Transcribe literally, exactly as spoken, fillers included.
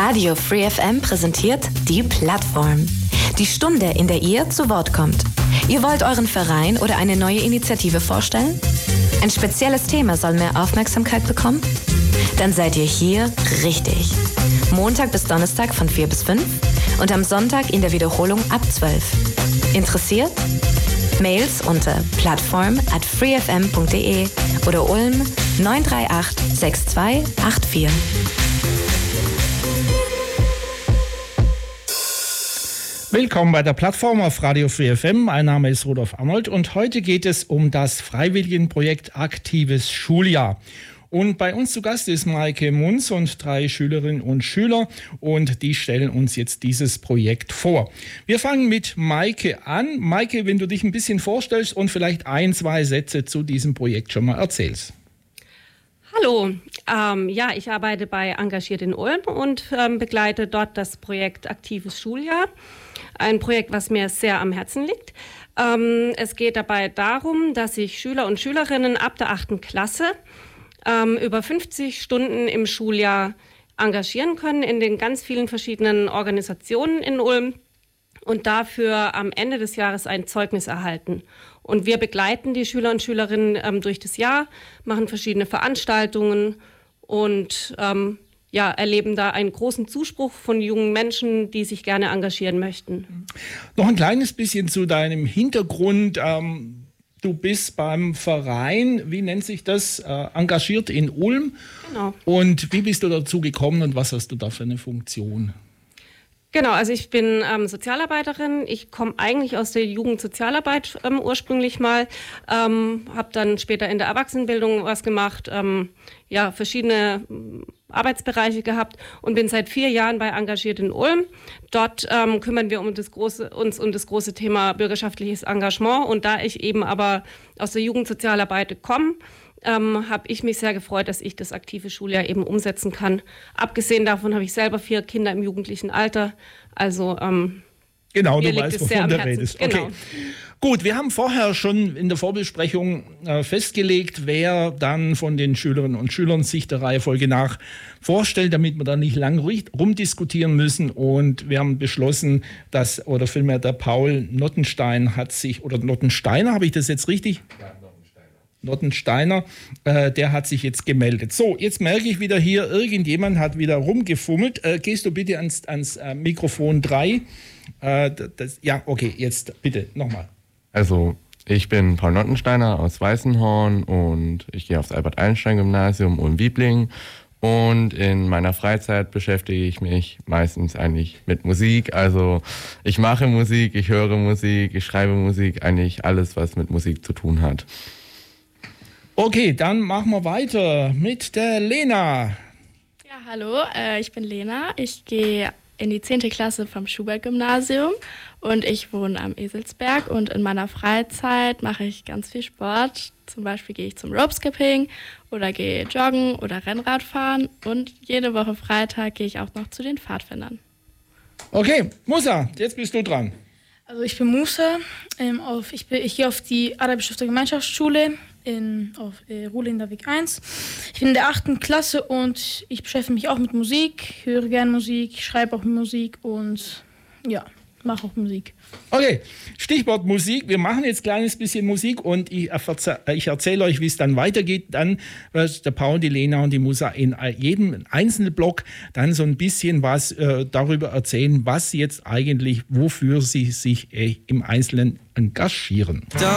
Radio Free F M präsentiert die Plattform. Die Stunde, in der ihr zu Wort kommt. Ihr wollt euren Verein oder eine neue Initiative vorstellen? Ein spezielles Thema soll mehr Aufmerksamkeit bekommen? Dann seid ihr hier richtig. Montag bis Donnerstag von vier bis fünf und am Sonntag in der Wiederholung ab zwölf. Interessiert? Mails unter plattform at freefm punkt de oder Ulm neun drei acht sechs zwei acht vier. Willkommen bei der Plattform auf Radio Free F M. Mein Name ist Rudolf Arnold und heute geht es um das Freiwilligenprojekt Aktives Schuljahr. Und bei uns zu Gast ist Maike Munz und drei Schülerinnen und Schüler und die stellen uns jetzt dieses Projekt vor. Wir fangen mit Maike an. Maike, wenn du dich ein bisschen vorstellst und vielleicht ein, zwei Sätze zu diesem Projekt schon mal erzählst. Hallo, ähm, ja, ich arbeite bei Engagiert in Ulm und ähm, begleite dort das Projekt Aktives Schuljahr. Ein Projekt, was mir sehr am Herzen liegt. Ähm, es geht dabei darum, dass sich Schüler und Schülerinnen ab der achten Klasse ähm, über fünfzig Stunden im Schuljahr engagieren können in den ganz vielen verschiedenen Organisationen in Ulm und dafür am Ende des Jahres ein Zeugnis erhalten. Und wir begleiten die Schüler und Schülerinnen ähm, durch das Jahr, machen verschiedene Veranstaltungen und ähm, ja, erleben da einen großen Zuspruch von jungen Menschen, die sich gerne engagieren möchten. Noch ein kleines bisschen zu deinem Hintergrund. Ähm, du bist beim Verein, wie nennt sich das, äh, Engagiert in Ulm. Genau. Und wie bist du dazu gekommen und was hast du da für eine Funktion? Genau, also ich bin ähm, Sozialarbeiterin. Ich komme eigentlich aus der Jugendsozialarbeit ähm, ursprünglich mal, ähm, habe dann später in der Erwachsenenbildung was gemacht, ähm, ja, verschiedene ähm, Arbeitsbereiche gehabt und bin seit vier Jahren bei Engagiert in Ulm. Dort ähm, kümmern wir um das große, uns um das große Thema bürgerschaftliches Engagement. Und da ich eben aber aus der Jugendsozialarbeit komme, Ähm, habe ich mich sehr gefreut, dass ich das aktive Schuljahr eben umsetzen kann. Abgesehen davon habe ich selber vier Kinder im jugendlichen Alter. Also ähm, genau, du weißt, wovon du redest. Okay. Genau. Gut, wir haben vorher schon in der Vorbesprechung äh, festgelegt, wer dann von den Schülerinnen und Schülern sich der Reihenfolge nach vorstellt, damit wir da nicht lang rumdiskutieren müssen. Und wir haben beschlossen, dass, oder vielmehr der Paul Nottenstein hat sich, oder Nottensteiner, habe ich das jetzt richtig? Ja. Nottensteiner, äh, der hat sich jetzt gemeldet. So, jetzt merke ich wieder hier, irgendjemand hat wieder rumgefummelt. Äh, gehst du bitte ans, ans äh, Mikrofon drei? Äh, das, ja, okay, jetzt bitte nochmal. Also, ich bin Paul Nottensteiner aus Weißenhorn und ich gehe aufs Albert-Einstein-Gymnasium Ulm-Wiebling. Und in meiner Freizeit beschäftige ich mich meistens eigentlich mit Musik. Also ich mache Musik, ich höre Musik, ich schreibe Musik, eigentlich alles, was mit Musik zu tun hat. Okay, dann machen wir weiter mit der Lena. Ja, hallo, äh, ich bin Lena. Ich gehe in die zehnte Klasse vom Schubert-Gymnasium und ich wohne am Eselsberg. Und in meiner Freizeit mache ich ganz viel Sport. Zum Beispiel gehe ich zum Ropeskipping oder gehe joggen oder Rennrad fahren. Und jede Woche Freitag gehe ich auch noch zu den Pfadfindern. Okay, Musa, jetzt bist du dran. Also ich bin Musa, ähm, auf, ich, bin, ich gehe auf die Arabisch-Stifter Gemeinschaftsschule in, auf äh, Ruhlinder Weg eins. Ich bin in der achten Klasse und ich beschäftige mich auch mit Musik, höre gerne Musik, schreibe auch Musik und ja, mache auch Musik. Okay, Stichwort Musik. Wir machen jetzt ein kleines bisschen Musik und ich, ich erzähle euch, wie es dann weitergeht. Dann wird der Paul, die Lena und die Musa in jedem einzelnen Block dann so ein bisschen was äh, darüber erzählen, was jetzt eigentlich, wofür sie sich äh, im Einzelnen engagieren.